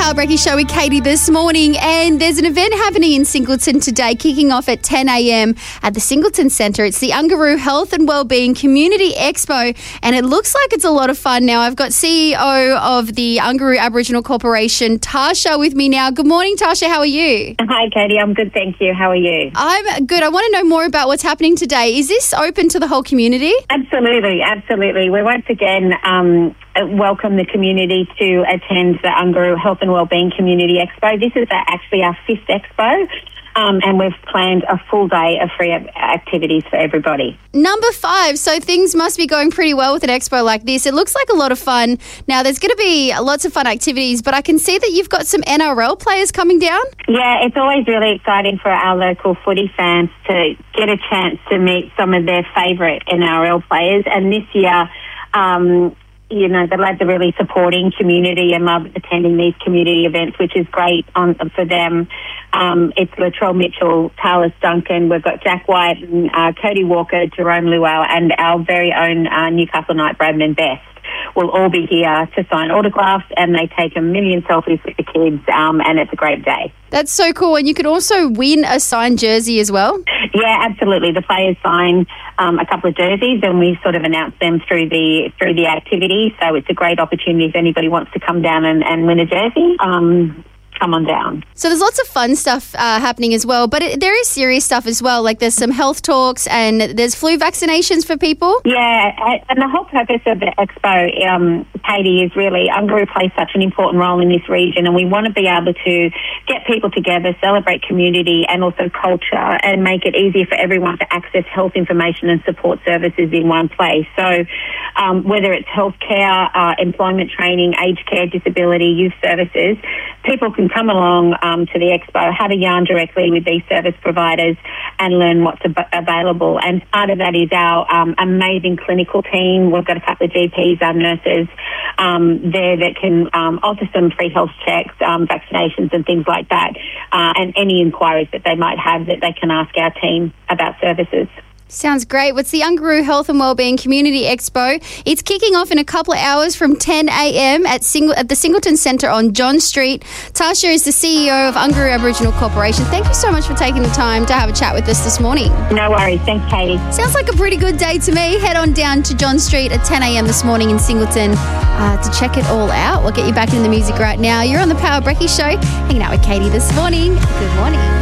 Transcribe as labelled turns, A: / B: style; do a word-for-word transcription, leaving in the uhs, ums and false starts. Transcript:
A: Power Breaky Show with Katie this morning, and there's an event happening in Singleton today, kicking off at ten a.m. at the Singleton Centre. It's the Ungaroo Health and Wellbeing Community Expo, and it looks like it's a lot of fun now. I've got C E O of the Ungaroo Aboriginal Corporation, Tasha, with me now. Good morning, Tasha. How are you?
B: Hi, Katie. I'm good, thank you. How are you?
A: I'm good. I want to know more about what's happening today. Is this open to the whole community?
B: Absolutely, absolutely. We once again um, welcome the community to attend the Ungaroo Health and Wellbeing Community Expo. This is actually our fifth expo, um, and we've planned a full day of free activities for everybody.
A: Number five, so things must be going pretty well with an expo like this. It looks like a lot of fun. Now, there's going to be lots of fun activities, but I can see that you've got some N R L players coming down.
B: Yeah, it's always really exciting for our local footy fans to get a chance to meet some of their favourite N R L players, and this year, um, you know, the lads are really supporting community and love attending these community events, which is great on, for them. Um, it's Latrell Mitchell, Talis Duncan, we've got Jack White, and, uh, Cody Walker, Jerome Luau, and our very own uh, Newcastle Knight, Bradman Best, will all be here to sign autographs, and they take a million selfies with the kids, um, and it's a great day.
A: That's so cool. And you can also win a signed jersey as well?
B: Yeah, absolutely. The players sign um, a couple of jerseys, and we sort of announce them through the through the activity. So it's a great opportunity if anybody wants to come down and, and win a jersey. Um, come on down.
A: So there's lots of fun stuff uh, happening as well, but it, there is serious stuff as well, like there's some health talks and there's flu vaccinations for people.
B: Yeah, and the whole purpose of the expo, um, Katie, is really Ungaroo plays such an important role in this region, and we want to be able to get people together, celebrate community and also culture, and make it easier for everyone to access health information and support services in one place. So um, whether it's healthcare, uh, employment training, aged care, disability, youth services, people can come along um, to the expo, have a yarn directly with these service providers and learn what's ab- available. And part of that is our um, amazing clinical team. We've got a couple of G Ps, our nurses um, there that can um, offer some free health checks, um, vaccinations and things like that, uh, and any inquiries that they might have that they can ask our team about services.
A: Sounds great. What's the Ungaroo Health and Wellbeing Community Expo? It's kicking off in a couple of hours from ten a.m. at, Sing- at the Singleton Centre on John Street. Tasha is the C E O of Ungaroo Aboriginal Corporation. Thank you so much for taking the time to have a chat with us this morning.
B: No worries. Thanks, Katie.
A: Sounds like a pretty good day to me. Head on down to John Street at ten a.m. this morning in Singleton uh, to check it all out. We'll get you back into the music right now. You're on the Power Breaky Show, hanging out with Katie this morning. Good morning.